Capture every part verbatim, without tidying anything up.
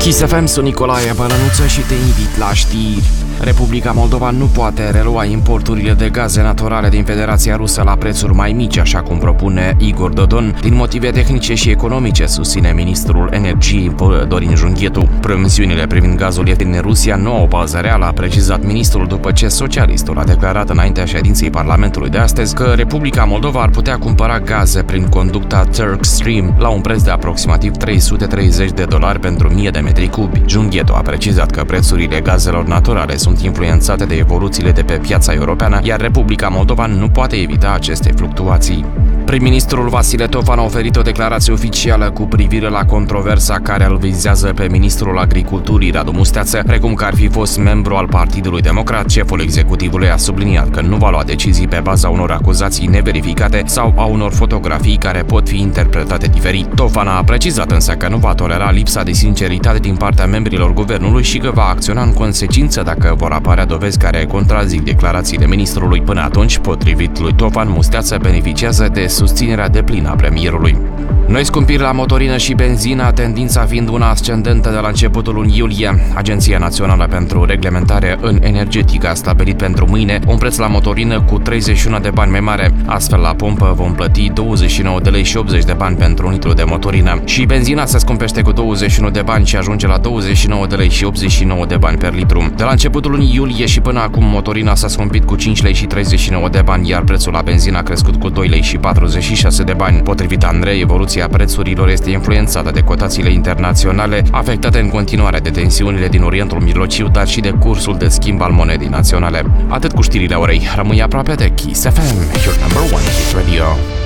Kiss F M, sunt Nicolae Bălănuță și te invit la știri. Republica Moldova nu poate relua importurile de gaze naturale din Federația Rusă la prețuri mai mici, așa cum propune Igor Dodon, din motive tehnice și economice, susține ministrul energiei Dorin Junghetu. Promisiunile privind gazul ieftin din Rusia nu au o bază reală, a precizat ministrul după ce socialistul a declarat înaintea ședinței Parlamentului de astăzi că Republica Moldova ar putea cumpăra gaze prin conducta Turk Stream la un preț de aproximativ trei sute treizeci de dolari pentru o mie de metri cubi. Junghetu a precizat că prețurile gazelor naturale sunt influențate de evoluțiile de pe piața europeană, iar Republica Moldova nu poate evita aceste fluctuații. Prim-ministrul Vasile Tofan a oferit o declarație oficială cu privire la controversa care îl vizează pe ministrul agriculturii Radu Musteață, precum că ar fi fost membru al Partidului Democrat. Șeful executivului a subliniat că nu va lua decizii pe baza unor acuzații neverificate sau a unor fotografii care pot fi interpretate diferit. Tofan a precizat însă că nu va tolera lipsa de sinceritate din partea membrilor guvernului și că va acționa în consecință dacă vor apărea dovezi care contrazic declarațiile ministrului. Până atunci, potrivit lui Tofan, Musteață beneficiază de susținerea deplină a premierului. Noi scumpiri la motorină și benzină, tendința fiind una ascendentă de la începutul lunii iulie. Agenția Națională pentru Reglementare în Energetică a stabilit pentru mâine un preț la motorină cu treizeci și unu de bani mai mare. Astfel, la pompă vom plăti douăzeci și nouă de lei și optzeci de bani pentru un litru de motorină. Și benzina se scumpește cu douăzeci și unu de bani și ajunge la douăzeci și nouă de lei și optzeci și nouă de bani per litru. De la începutul lunii iulie și până acum, motorina s-a scumpit cu cinci lei și treizeci și nouă de bani, iar prețul la benzină a crescut cu doi lei și patruzeci și șase de bani. Potrivit Andrei, evoluția prețurilor este influențată de cotațiile internaționale, afectate în continuare de tensiunile din Orientul Mijlociu, dar și de cursul de schimb al monedei naționale. Atât cu știrile orei. Rămâi aproape de Kiss F M, your number one hit radio.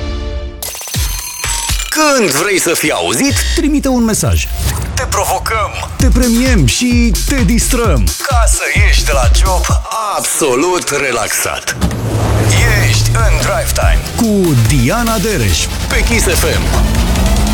Când vrei să fii auzit, trimite un mesaj. Te provocăm, te premiem și te distrăm, ca să ieși de la job absolut relaxat. Ești în Drive Time cu Diana Dereș pe Kiss F M.